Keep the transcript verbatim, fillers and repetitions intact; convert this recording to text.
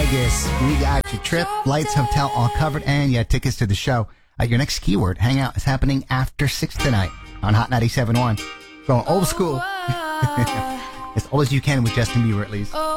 Vegas. We got your trip, flights, hotel all covered, and yeah, tickets to the show. Uh, your next keyword hangout is happening after six tonight on Hot ninety-seven point one. Going old school. As old as you can with Justin Bieber, at least.